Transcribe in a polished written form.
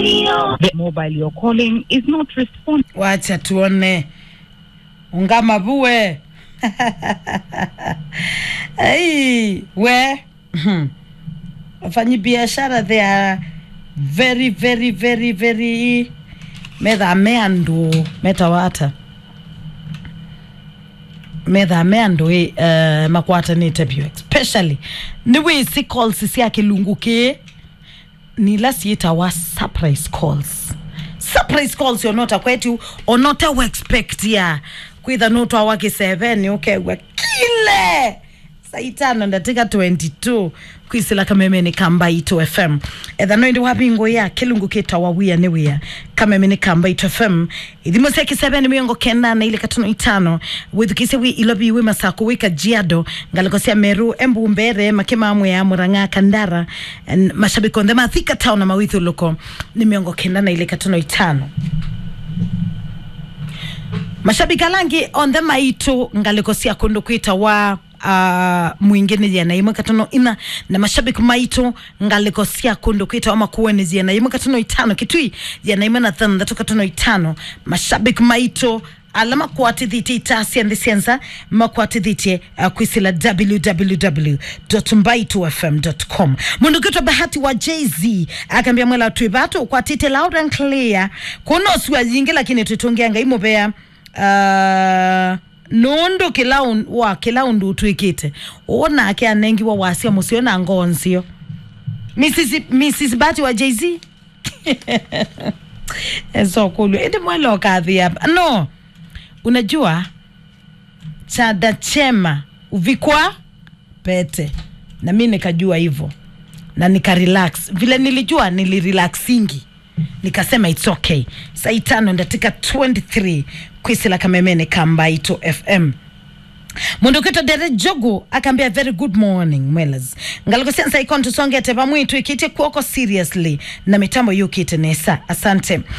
The mobile you're calling is not responding. Wacha tuone. Ungama buwe. Hey, where? Wafanyi biashara, they are very meda meando metawata. Meda meando makwata ni tebu, especially niwe si calls si yake lunguke ni lasi yeta wa surprise calls. Surprise calls you're not akwetu or not a expect ya kwitha no twa wake 7 okay we kile saitano ndatika 22 kwisila kameme ni kamba ito FM etha no ndi wapingo ya kilungu kita wawia niwia kameme ni kamba ito FM idimo seki 7 miongo kenda na ile katuno itano with kisewi ilobi we masako wika jiado ngalokosia Meru Embu Mbere makema amwe ya Murang'a Kandara mashabiki ondema Thika Town na Mawithu loko ni miongo kenda na ile katuno itano. Mashabiki alangi ondema ito ngalikosia kundu kuita wa mwingine jana yimo katono ina na mashabiki maito ngalikosia kundu kuita ama kuwene jana yimo katono itano kitui jana yimo na thanda to katono itano mashabiki maito alama kwati dhiti itasi and sienza makwati dhiti kwisila www.mbaitofm.com mundu kito bahati wa Jay-Z akambia mwela tuibato kwa tite loud and clear kuno suwa jingi lakini tutungianga imo bea nondo kilaundu tuikite ona ake anengi wa wasia musiona ngonzio Mrs. Bahati wa Jay-Z eso kulu ende mwelo kadhi hapa no unajua chada chema uvikwa pete na mimi nikajua hivyo na nika relax vile nilijua nilirelaxingi nikasema it's okay saitano ndatika 23 kwisila kamemene kamba ito FM mundu kito Dere Jogo akambia very good morning mwelas ngaliko sensa ikontu songe tepa mwitu ikite kuoko seriously na mitambo yukite nesa asante.